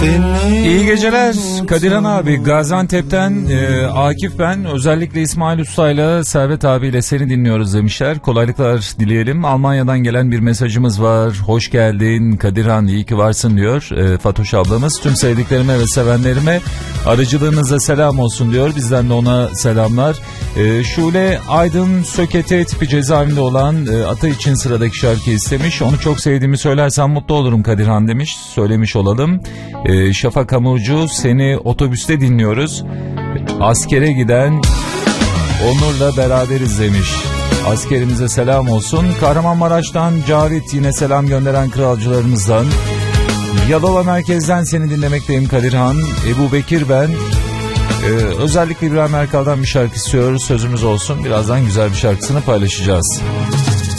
İyi geceler Kadirhan abi, Gaziantep'ten Akif ben. Özellikle İsmail Usta'yla Servet abiyle seni dinliyoruz demişler. Kolaylıklar dileyelim. Almanya'dan gelen bir mesajımız var. Hoş geldin Kadirhan, iyi ki varsın diyor Fatoş ablamız. Tüm sevdiklerime ve sevenlerime aracılığınızla selam olsun diyor. Bizden de ona selamlar. Şule Aydın Sökete tipi cezaevinde olan ata için sıradaki şarkı istemiş. Onu çok sevdiğimi söylersen mutlu olurum Kadirhan demiş. Söylemiş olalım. Şafak Hamurcu, seni otobüste dinliyoruz. Askere giden Onur'la beraberiz demiş. Askerimize selam olsun. Kahramanmaraş'tan Cavit yine selam gönderen kralcılarımızdan. Yalova merkezden seni dinlemekteyim Kadirhan. Ebu Bekir ben. Özellikle İbrahim Erkal'dan bir şarkı istiyoruz. Sözümüz olsun. Birazdan güzel bir şarkısını paylaşacağız.